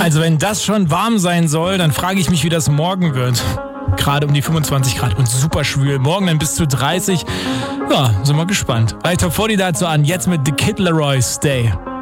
Also wenn das schon warm sein soll, dann frage ich mich, wie das morgen wird. Gerade um die 25 Grad und super schwül. Morgen dann bis zu 30. Ja, sind wir gespannt. Top 40 dazu an. Jetzt mit The Kid Laroi, Stay.